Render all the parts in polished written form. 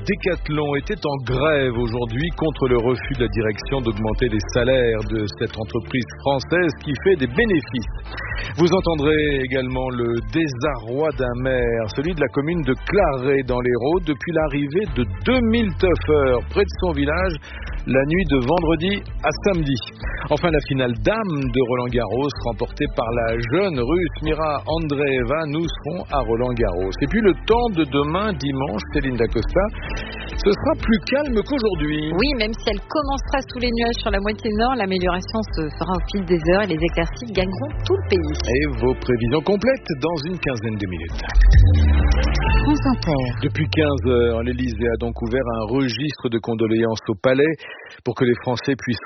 Decathlon était en grève aujourd'hui contre le refus de la direction d'augmenter les salaires de cette entreprise française qui fait des bénéfices. Vous entendrez également le désarroi d'un maire, celui de la commune de Clarey dans l'Hérault, depuis l'arrivée de 2000 tuffeurs près de son village la nuit de vendredi à samedi. Enfin, la finale dame de Roland-Garros, remportée par la jeune russe Mira Andreeva. Nous serons à Roland-Garros. Et puis le temps de demain, dimanche, Céline Dacosta, ce sera plus calme qu'aujourd'hui. Oui, même si elle commencera sous les nuages sur la moitié nord, l'amélioration se fera au fil des heures et les éclaircies gagneront tout le pays. Et vos prévisions complètes dans une quinzaine de minutes. France Inter. Depuis 15 heures, l'Élysée a donc ouvert un registre de condoléances au palais pour que les Français puissent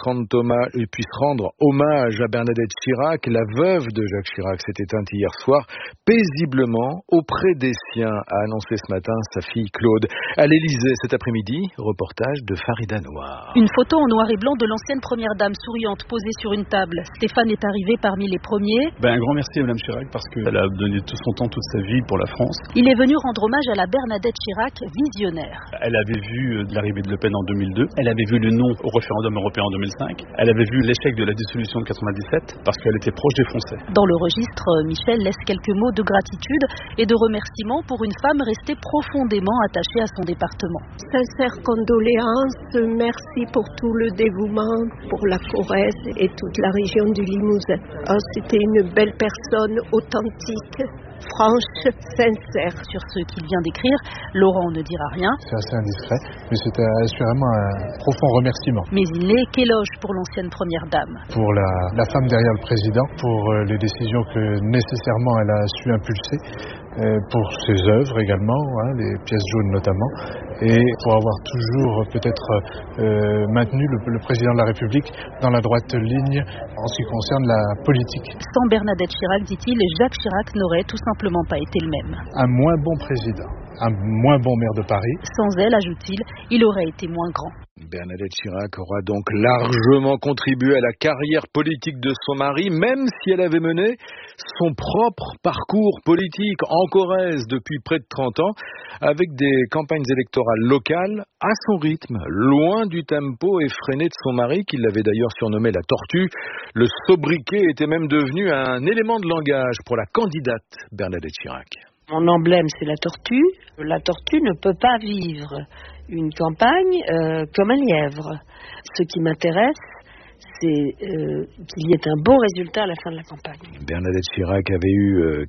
rendre hommage à Bernadette Chirac. La veuve de Jacques Chirac s'est éteinte hier soir paisiblement auprès des siens, a annoncé ce matin sa fille Claude. À l'Élysée cet après-midi, reportage de Farida Noir. Une photo en noir et blanc de l'ancienne première dame souriante posée sur une table. Stéphane est arrivé parmi les premiers. Un grand merci à Mme Chirac parce qu'elle a donné tout son temps, toute sa vie pour la France. Il est venu rendre hommage à la Bernadette Chirac visionnaire. Elle avait vu l'arrivée de Le Pen en 2002. Elle avait vu le non au référendum européen en 2005. Elle avait vu l'échec de la dissolution de 97 parce qu'elle était proche des Français. Dans le registre, Michel laisse quelques mots de gratitude et de remerciement pour une femme restée profondément attachée à son département. Sincères condoléances, merci pour tout le dévouement pour la Corrèze et toute la région du Limousin. C'était une belle personne, authentique, franche, sincère. Sur ce qu'il vient d'écrire, Laurent ne dira rien. C'est assez indiscret, mais c'était assurément un profond remerciement. Mais il n'est qu'éloge pour l'ancienne première dame. Pour la femme derrière le président, pour les décisions que nécessairement elle a su impulser, pour ses œuvres également, les pièces jaunes notamment, et pour avoir toujours peut-être maintenu le président de la République dans la droite ligne en ce qui concerne la politique. Sans Bernadette Chirac, dit-il, Jacques Chirac n'aurait tout simplement pas été le même. Un moins bon président, un moins bon maire de Paris. Sans elle, ajoute-t-il, il aurait été moins grand. Bernadette Chirac aura donc largement contribué à la carrière politique de son mari, même si elle avait mené son propre parcours politique en Corrèze depuis près de 30 ans, avec des campagnes électorales locales à son rythme, loin du tempo effréné de son mari, qui l'avait d'ailleurs surnommé la tortue. Le sobriquet était même devenu un élément de langage pour la candidate Bernadette Chirac. Mon emblème, c'est la tortue. La tortue ne peut pas vivre une campagne comme un lièvre. Ce qui m'intéresse, c'est qu'il y ait un bon résultat à la fin de la campagne. Bernadette Chirac avait eu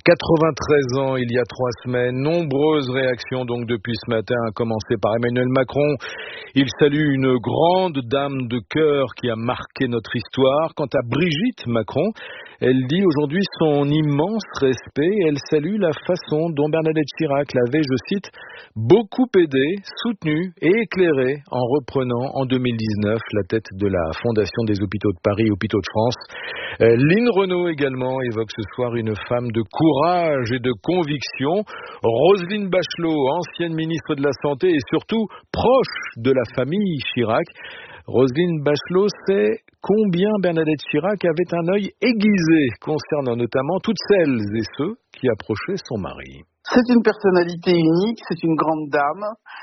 93 ans il y a 3 semaines. Nombreuses réactions donc depuis ce matin, à commencer par Emmanuel Macron. Il salue une grande dame de cœur qui a marqué notre histoire. Quant à Brigitte Macron, elle dit aujourd'hui son immense respect. Elle salue la façon dont Bernadette Chirac l'avait, je cite, beaucoup aidé, soutenu et éclairé en reprenant en 2019 la tête de la Fondation des Hôpitaux de Paris, Hôpitaux de France. Lynn Renaud également évoque ce soir une femme de courage et de conviction. Roselyne Bachelot, ancienne ministre de la Santé et surtout proche de la famille Chirac. Roselyne Bachelot sait combien Bernadette Chirac avait un œil aiguisé concernant notamment toutes celles et ceux qui approchaient son mari. C'est une personnalité unique, c'est une grande dame,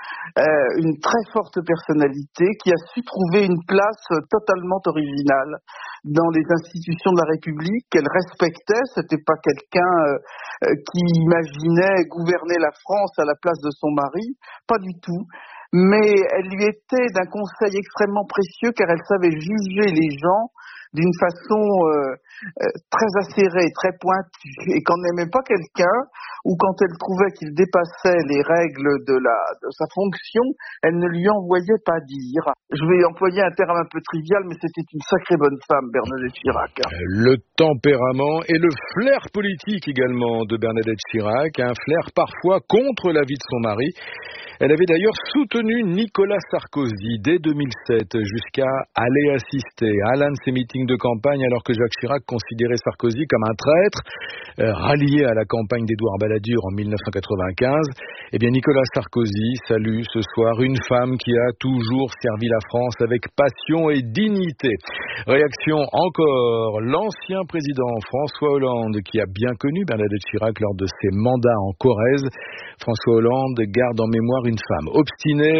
une très forte personnalité qui a su trouver une place totalement originale dans les institutions de la République qu'elle respectait. C'était pas quelqu'un qui imaginait gouverner la France à la place de son mari, pas du tout. Mais elle lui était d'un conseil extrêmement précieux car elle savait juger les gens d'une façon très acérée, très pointue. Et quand elle n'aimait pas quelqu'un, ou quand elle trouvait qu'il dépassait les règles de sa fonction, elle ne lui envoyait pas dire. Je vais employer un terme un peu trivial, mais c'était une sacrée bonne femme, Bernadette Chirac. Le tempérament et le flair politique également de Bernadette Chirac, un flair parfois contre l'avis de son mari. Elle avait d'ailleurs soutenu Nicolas Sarkozy dès 2007 jusqu'à aller assister à l'un de ses meetings de campagne alors que Jacques Chirac considérait Sarkozy comme un traître, rallié à la campagne d'Édouard Balladur en 1995. Eh bien, Nicolas Sarkozy salue ce soir une femme qui a toujours servi la France avec passion et dignité. Réaction encore, l'ancien président François Hollande qui a bien connu Bernadette Chirac lors de ses mandats en Corrèze. François Hollande garde en mémoire une femme obstinée,